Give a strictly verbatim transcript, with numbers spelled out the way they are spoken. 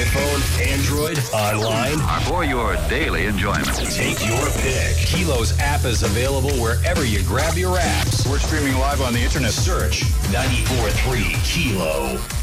iPhone, Android, online, or for your daily enjoyment. Take your pick. Kilo's app is available wherever you grab your apps. We're streaming live on the internet. Search ninety-four point three Kilo.